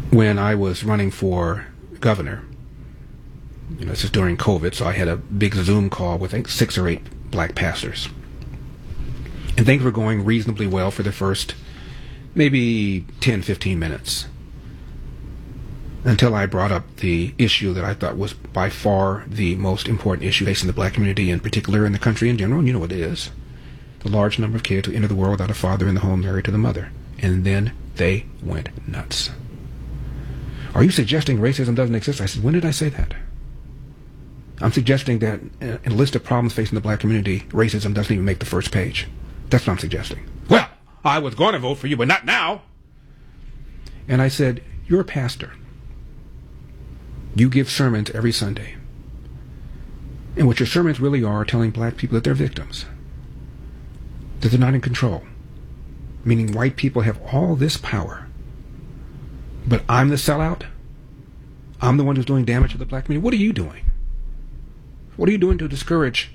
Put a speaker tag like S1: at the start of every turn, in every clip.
S1: when I was running for governor. This is during COVID, so I had a big Zoom call with, I think, 6 or 8 black pastors. And things were going reasonably well for the first maybe 10, 15 minutes, until I brought up the issue that I thought was by far the most important issue facing the black community in particular, in the country in general. And you know what it is. The large number of kids who enter the world without a father in the home married to the mother. And then they went nuts. Are you suggesting racism doesn't exist? I said, when did I say that? I'm suggesting that in a list of problems facing the black community, racism doesn't even make the first page. That's what I'm suggesting. Well, I was going to vote for you, but not now. And I said, you're a pastor. You give sermons every Sunday. And what your sermons really are telling black people that they're victims, that they're not in control. Meaning white people have all this power, but I'm the sellout. I'm the one who's doing damage to the black community. What are you doing? What are you doing to discourage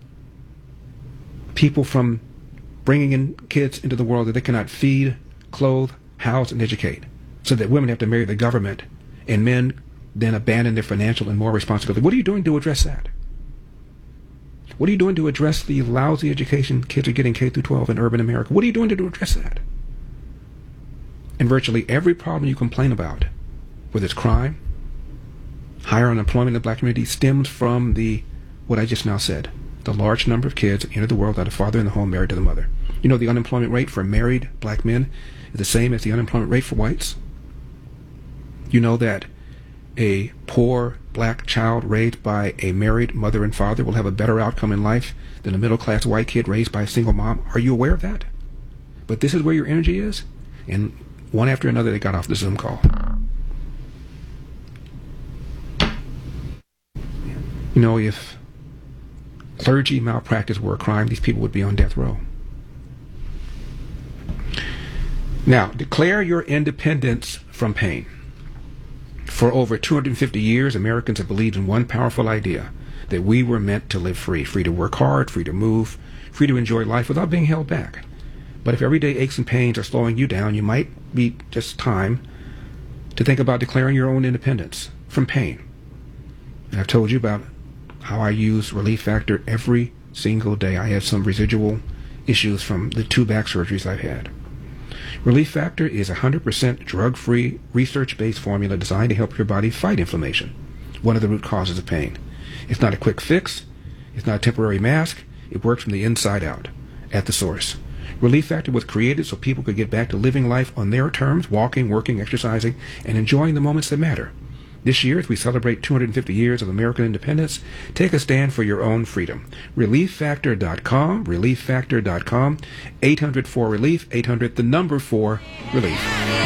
S1: people from bringing in kids into the world that they cannot feed, clothe, house, and educate, so that women have to marry the government and men then abandon their financial and moral responsibility? What are you doing to address that? What are you doing to address the lousy education kids are getting K through 12 in urban America? What are you doing to address that? And virtually every problem you complain about, whether it's crime, higher unemployment in the black community, stems from what I just now said, the large number of kids enter the world without a father in the home married to the mother. You know, the unemployment rate for married black men is the same as the unemployment rate for whites. You know that a poor black child raised by a married mother and father will have a better outcome in life than a middle-class white kid raised by a single mom. Are you aware of that? But this is where your energy is? And one after another, they got off the Zoom call. You know, if clergy malpractice were a crime, these people would be on death row. Now, declare your independence from pain. For over 250 years, Americans have believed in one powerful idea, that we were meant to live free, free to work hard, free to move, free to enjoy life without being held back. But if everyday aches and pains are slowing you down, you might be just time to think about declaring your own independence from pain. And I've told you about how I use Relief Factor every single day. I have some residual issues from the 2 back surgeries I've had. Relief Factor is a 100% drug-free, research-based formula designed to help your body fight inflammation, one of the root causes of pain. It's not a quick fix. It's not a temporary mask. It works from the inside out, at the source. Relief Factor was created so people could get back to living life on their terms, walking, working, exercising, and enjoying the moments that matter. This year, as we celebrate 250 years of American independence, take a stand for your own freedom. ReliefFactor.com, ReliefFactor.com, 800-4-RELIEF, 800, the number 4, relief.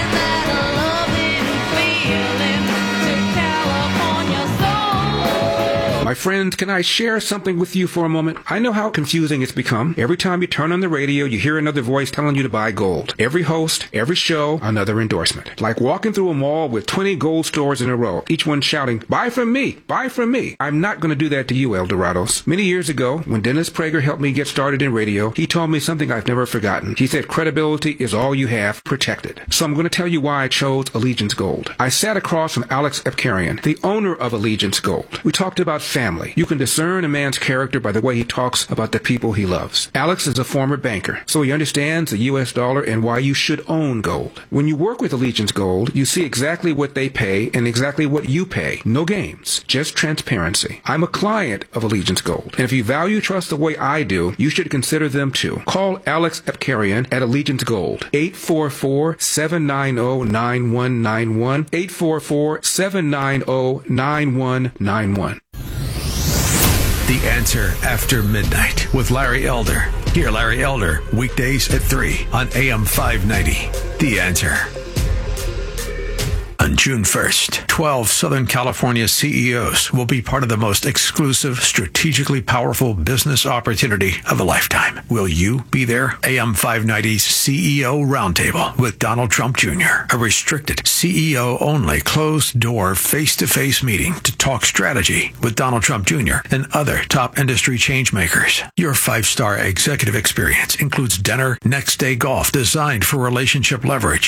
S1: My friends, can I share something with you for a moment? I know how confusing it's become. Every time you turn on the radio, you hear another voice telling you to buy gold. Every host, every show, another endorsement. Like walking through a mall with 20 gold stores in a row, each one shouting, buy from me, buy from me. I'm not going to do that to you, Eldorados. Many years ago, when Dennis Prager helped me get started in radio, he told me something I've never forgotten. He said, credibility is all you have, protected. So I'm going to tell you why I chose Allegiance Gold. I sat across from Alex Epkarian, the owner of Allegiance Gold. We talked about family. You can discern a man's character by the way he talks about the people he loves. Alex is a former banker, so he understands the U.S. dollar and why you should own gold. When you work with Allegiance Gold, you see exactly what they pay and exactly what you pay. No games, just transparency. I'm a client of Allegiance Gold, and if you value trust the way I do, you should consider them too. Call Alex Epkarian at Allegiance Gold, 844-790-9191, 844-790-9191.
S2: The Answer After Midnight with Larry Elder. Hear Larry Elder weekdays at 3 on AM 590. The Answer. On June 1st, 12 Southern California CEOs will be part of the most exclusive, strategically powerful business opportunity of a lifetime. Will you be there? AM 590's CEO Roundtable with Donald Trump Jr., a restricted, CEO-only, closed-door, face-to-face meeting to talk strategy with Donald Trump Jr. and other top industry changemakers. Your 5-star executive experience includes dinner, next-day golf designed for relationship leverage,